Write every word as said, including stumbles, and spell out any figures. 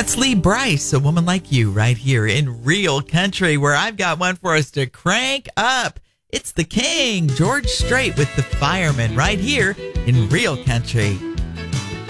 That's Lee Brice, A Woman Like You, right here in Real Country, where I've got one for us to crank up. It's the King, George Strait with the Fireman, right here in Real Country.